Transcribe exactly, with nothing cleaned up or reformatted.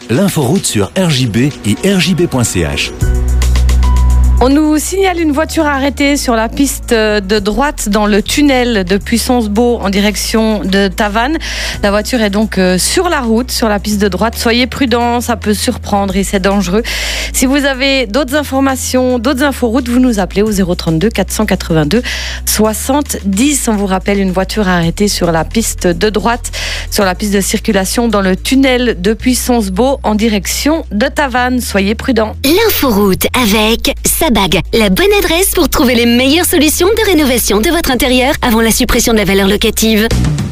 L'inforoute sur R J B et R J B point C H. On nous signale une voiture arrêtée sur la piste de droite dans le tunnel de Puissance-Beau en direction de Tavannes. La voiture est donc sur la route, sur la piste de droite. Soyez prudents, ça peut surprendre et c'est dangereux. Si vous avez d'autres informations, d'autres inforoutes, vous nous appelez au zéro trente-deux quatre cent quatre-vingt-deux soixante-dix. On vous rappelle une voiture arrêtée sur la piste de droite, sur la piste de circulation dans le tunnel de Puissance-Beau en direction de Tavannes. Soyez prudents. L'inforoute avec Sabag, la bonne adresse pour trouver les meilleures solutions de rénovation de votre intérieur avant la suppression de la valeur locative.